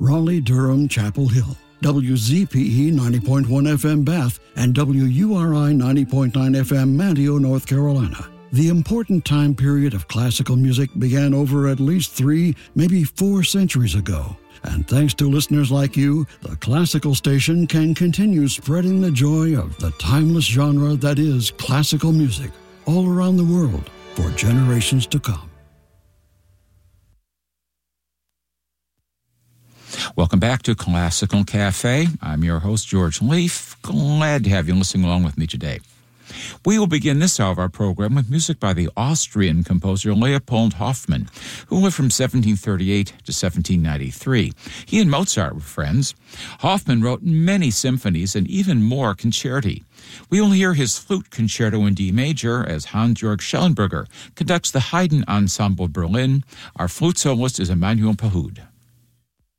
Raleigh, Durham, Chapel Hill, WZPE 90.1 FM Bath, and WURI 90.9 FM Manteo, North Carolina. The important time period of classical music began over at least 3, maybe 4 centuries ago. And thanks to listeners like you, the classical station can continue spreading the joy of the timeless genre that is classical music all around the world for generations to come. Welcome back to Classical Cafe. I'm your host, George Leaf. Glad to have you listening along with me today. We will begin this hour of our program with music by the Austrian composer Leopold Hoffmann, who lived from 1738 to 1793. He and Mozart were friends. Hoffmann wrote many symphonies and even more concerti. We will hear his flute concerto in D major as Hans-Georg Schellenberger conducts the Haydn Ensemble Berlin. Our flute soloist is Emmanuel Pahud.